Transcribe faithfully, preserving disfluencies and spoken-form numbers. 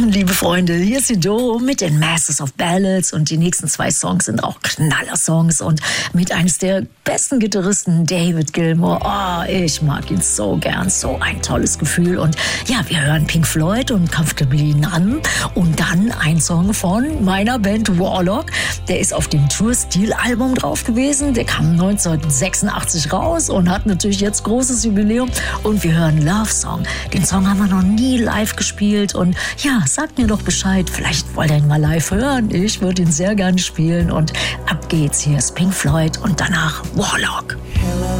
Abend, liebe Freunde. Hier ist die Doro mit den Masters of Ballads und die nächsten zwei Songs sind auch Knaller-Songs und mit eines der besten Gitarristen, David Gilmour. Oh, ich mag ihn so gern, so ein tolles Gefühl. Und ja, wir hören Pink Floyd und Comfortably Numb und dann ein Song von meiner Band Warlock. Der ist auf dem Tour-Stil-Album drauf gewesen. Der kam neunzehnhundertsechsundachtzig raus und hat natürlich jetzt großes Jubiläum. Und wir hören Love Song. Den Song haben wir noch nie live gespielt und ja, sagt mir doch Bescheid. Vielleicht wollt ihr ihn mal live hören. Ich würde ihn sehr gerne spielen und ab geht's. Hier ist Pink Floyd und danach Warlock.